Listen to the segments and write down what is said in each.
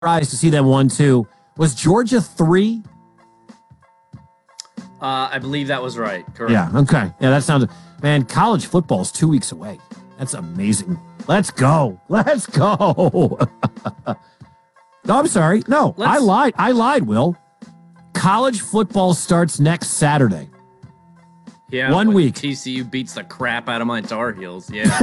Surprised to see them 1-2. Was Georgia 3? I believe that was right. Correct. Yeah, okay. Yeah, that sounds... Man, college football is 2 weeks away. That's amazing. Let's go. Let's go. No, I'm sorry. No, I lied, Will. College football starts next Saturday. Yeah. 1 week. TCU beats the crap out of my Tar Heels. Yeah.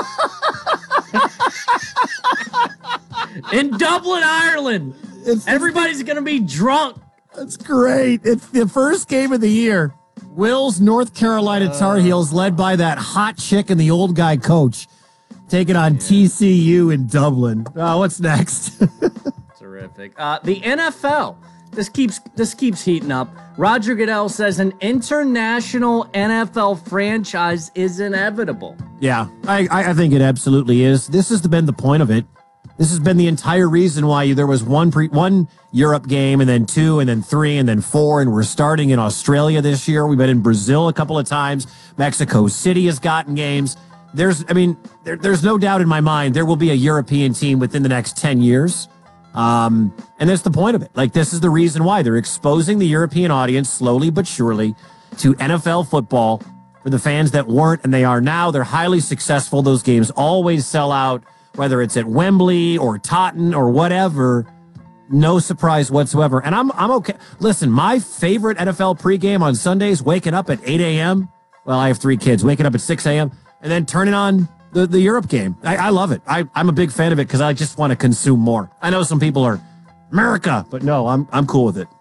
In Dublin, Ireland. Everybody's going to be drunk. That's great. It's the first game of the year. Will's North Carolina Tar Heels, led by that hot chick and the old guy coach, taking on TCU in Dublin. What's next? Terrific. The NFL. This keeps heating up. Roger Goodell says an international NFL franchise is inevitable. Yeah, I think it absolutely is. This has been the point of it. This has been the entire reason why there was one Europe game and then 2 and then 3 and then 4, and we're starting in Australia this year. We've been in Brazil a couple of times. Mexico City has gotten games. There's no doubt in my mind there will be a European team within the next 10 years. And that's the point of it. Like, this is the reason why they're exposing the European audience slowly but surely to NFL football for the fans that weren't and they are now. They're highly successful. Those games always sell out, whether it's at Wembley or Tottenham or whatever. No surprise whatsoever. And I'm okay. Listen, my favorite NFL pregame on Sundays, waking up at 8 a.m. Well, I have 3 kids, waking up at 6 a.m. and then turning on the Europe game. I love it. I'm a big fan of it because I just want to consume more. I know some people are America, but no, I'm cool with it.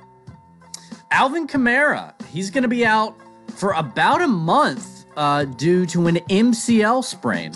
Alvin Kamara, he's going to be out for about a month due to an MCL sprain.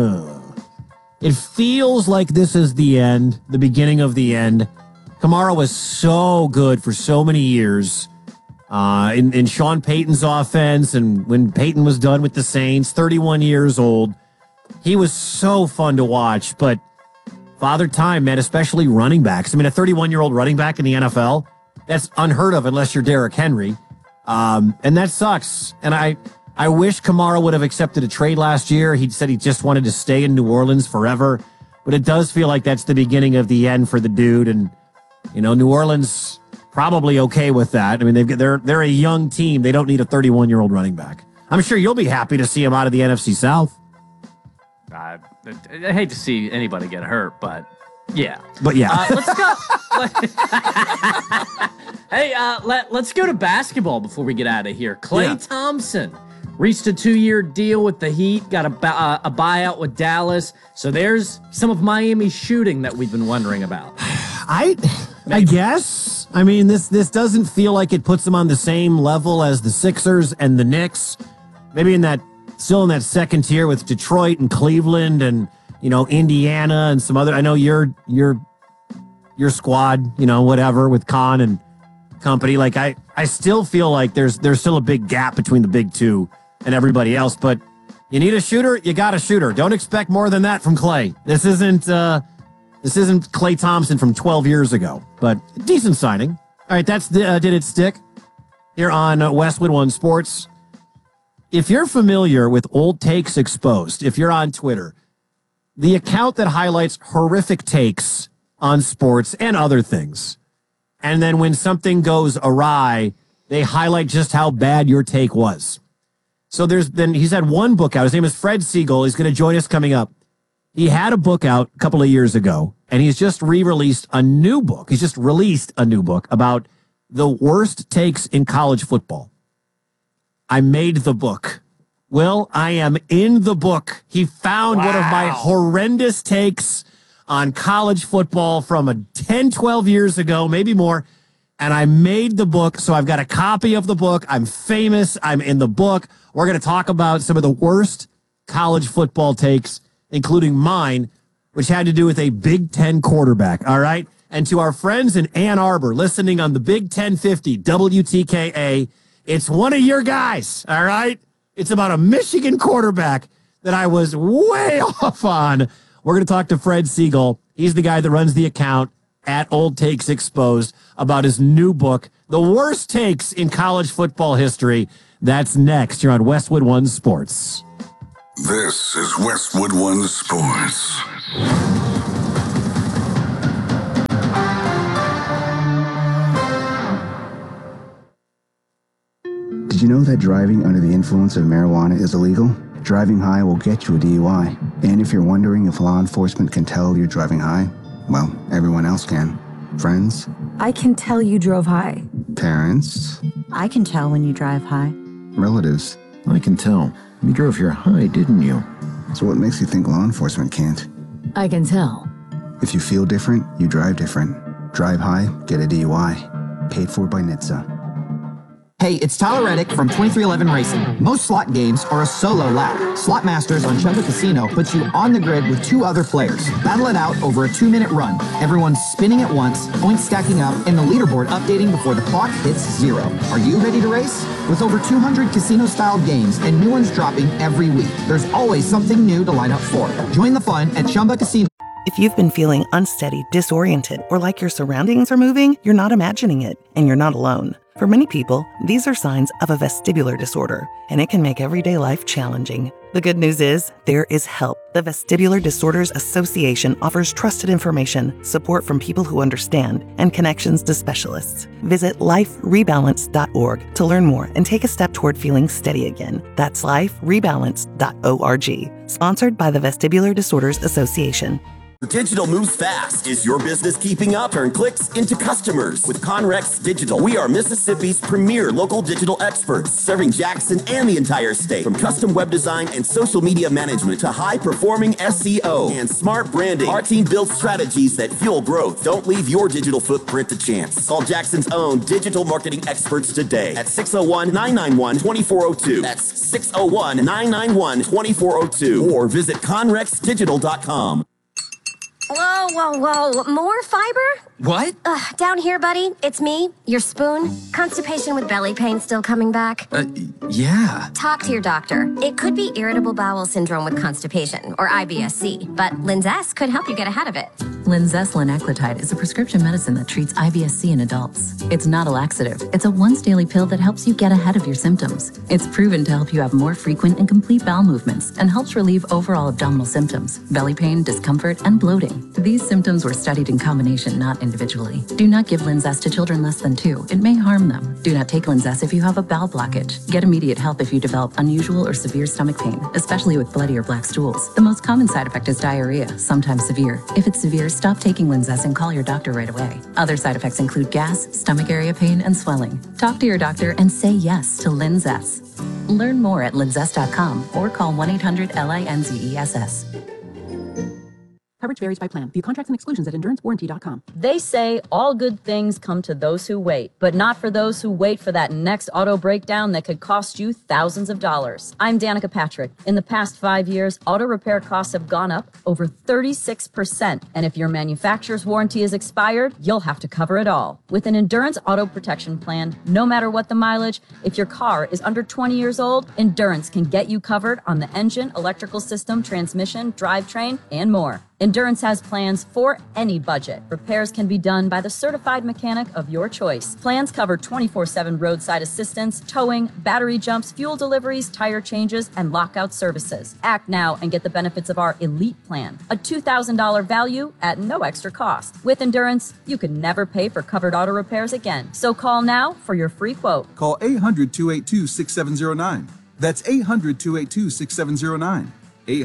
It feels like this is the end, the beginning of the end. Kamara was so good for so many years in Sean Payton's offense, and when Payton was done with the Saints, 31 years old. He was so fun to watch, but Father Time, man, especially running backs. I mean, a 31-year-old running back in the NFL, that's unheard of unless you're Derrick Henry, and that sucks. And I wish Kamara would have accepted a trade last year. He said he just wanted to stay in New Orleans forever. But it does feel like that's the beginning of the end for the dude. And, New Orleans probably okay with that. I mean, they're a young team. They don't need a 31-year-old running back. I'm sure you'll be happy to see him out of the NFC South. I hate to see anybody get hurt, but yeah. But yeah. Let's go. Hey, let's go to basketball before we get out of here. Klay Thompson reached a 2-year deal with the Heat, got a buyout with Dallas. So there's some of Miami's shooting that we've been wondering about. I guess. I mean, this doesn't feel like it puts them on the same level as the Sixers and the Knicks. Maybe still in that second tier with Detroit and Cleveland and, Indiana and some other. I know your squad, whatever, with Khan and company. Like, I still feel like there's still a big gap between the big two and everybody else, but you need a shooter, you got a shooter. Don't expect more than that from Klay. This isn't Klay Thompson from 12 years ago, but decent signing. All right, that's Did It Stick here on Westwood One Sports. If you're familiar with Old Takes Exposed, if you're on Twitter, the account that highlights horrific takes on sports and other things, and then when something goes awry, they highlight just how bad your take was. So he's had one book out. His name is Fred Siegel. He's going to join us coming up. He had a book out a couple of years ago, and he's just released a new book. He's just released a new book about the worst takes in college football. I made the book. Will, I am in the book. He found one of my horrendous takes on college football from 10, 12 years ago, maybe more. And I made the book, so I've got a copy of the book. I'm famous. I'm in the book. We're going to talk about some of the worst college football takes, including mine, which had to do with a Big Ten quarterback, all right? And to our friends in Ann Arbor listening on the Big 1050 WTKA, it's one of your guys, all right? It's about a Michigan quarterback that I was way off on. We're going to talk to Fred Siegel. He's the guy that runs the account at Old Takes Exposed about his new book, The Worst Takes in College Football History. That's next. You're on Westwood One Sports. This is Westwood One Sports. Did you know that driving under the influence of marijuana is illegal? Driving high will get you a DUI. And if you're wondering if law enforcement can tell you're driving high, well, everyone else can. Friends? I can tell you drove high. Parents? I can tell when you drive high. Relatives? I can tell. You drove here high, didn't you? So what makes you think law enforcement can't? I can tell. If you feel different, you drive different. Drive high, get a DUI. Paid for by NHTSA. Hey, it's Tyler Reddick from 2311 Racing. Most slot games are a solo lap. Slot Masters on Chumba Casino puts you on the grid with 2 other players. Battle it out over a 2-minute run. Everyone's spinning at once, points stacking up, and the leaderboard updating before the clock hits 0. Are you ready to race? With over 200 casino-style games and new ones dropping every week, there's always something new to line up for. Join the fun at Chumba Casino. If you've been feeling unsteady, disoriented, or like your surroundings are moving, you're not imagining it, and you're not alone. For many people, these are signs of a vestibular disorder, and it can make everyday life challenging. The good news is, there is help. The Vestibular Disorders Association offers trusted information, support from people who understand, and connections to specialists. Visit liferebalance.org to learn more and take a step toward feeling steady again. That's liferebalance.org. Sponsored by the Vestibular Disorders Association. Digital moves fast. Is your business keeping up? Turn clicks into customers with Conrex Digital. We are Mississippi's premier local digital experts, serving Jackson and the entire state. From custom web design and social media management to high-performing SEO and smart branding, our team builds strategies that fuel growth. Don't leave your digital footprint to chance. Call Jackson's own digital marketing experts today at 601-991-2402. That's 601-991-2402. Or visit conrexdigital.com. Whoa. More fiber? What? Down here, buddy. It's me, your spoon. Constipation with belly pain still coming back? Yeah. Talk to your doctor. It could be irritable bowel syndrome with constipation, or IBS-C, but Linzess could help you get ahead of it. Linzess linaclotide is a prescription medicine that treats IBS-C in adults. It's not a laxative. It's a once-daily pill that helps you get ahead of your symptoms. It's proven to help you have more frequent and complete bowel movements and helps relieve overall abdominal symptoms, belly pain, discomfort, and bloating. These symptoms were studied in combination, not individually. Do not give Linzess to children less than 2. It may harm them. Do not take Linzess if you have a bowel blockage. Get immediate help if you develop unusual or severe stomach pain, especially with bloody or black stools. The most common side effect is diarrhea, sometimes severe. If it's severe, stop taking Linzess and call your doctor right away. Other side effects include gas, stomach area pain, and swelling. Talk to your doctor and say yes to Linzess. Learn more at linzess.com or call 1-800-LINZESS. Coverage varies by plan. View contracts and exclusions at endurancewarranty.com. They say all good things come to those who wait, but not for those who wait for that next auto breakdown that could cost you thousands of dollars. I'm Danica Patrick. In the past 5 years, auto repair costs have gone up over 36%. And if your manufacturer's warranty is expired, you'll have to cover it all. With an Endurance Auto Protection Plan, no matter what the mileage, if your car is under 20 years old, Endurance can get you covered on the engine, electrical system, transmission, drivetrain, and more. Endurance has plans for any budget. Repairs can be done by the certified mechanic of your choice. Plans cover 24/7 roadside assistance, towing, battery jumps, fuel deliveries, tire changes, and lockout services. Act now and get the benefits of our Elite Plan, a $2,000 value at no extra cost. With Endurance, you can never pay for covered auto repairs again. So call now for your free quote. Call 800-282-6709. That's 800-282-6709.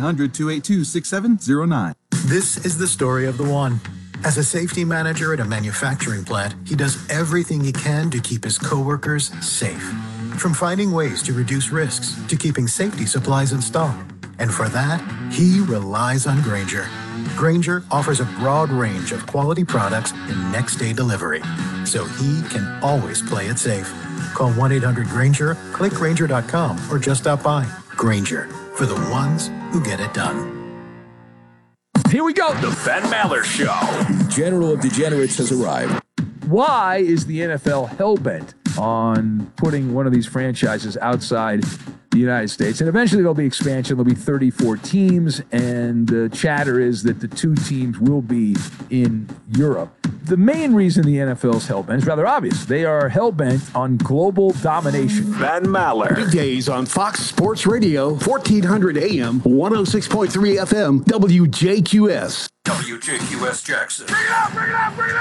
800-282-6709. This is the story of the one. As a safety manager at a manufacturing plant, he does everything he can to keep his coworkers safe. From finding ways to reduce risks to keeping safety supplies in stock. And for that, he relies on Grainger. Grainger offers a broad range of quality products and next-day delivery, so he can always play it safe. Call 1-800-GRAINGER, click Grainger.com, or just stop by. Grainger, for the ones who get it done. Here we go. The Ben Maller Show. General of Degenerates has arrived. Why is the NFL hell-bent on putting one of these franchises outside the United States? And eventually there'll be expansion. There'll be 34 teams, and the chatter is that the 2 teams will be in Europe. The main reason the NFL is hell-bent is rather obvious. They are hell-bent on global domination. Ben Maller. Weekdays on Fox Sports Radio, 1400 AM, 106.3 FM, WJQS. WJQS Jackson. Bring it up, bring it up, bring it up!